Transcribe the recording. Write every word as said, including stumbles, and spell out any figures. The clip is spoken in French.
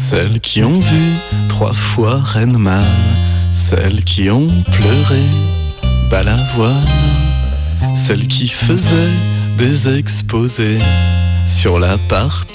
Celles qui ont vu trois fois Reine-Man, celles qui ont pleuré Balavoine, celles qui faisaient des exposés sur l'apartheid.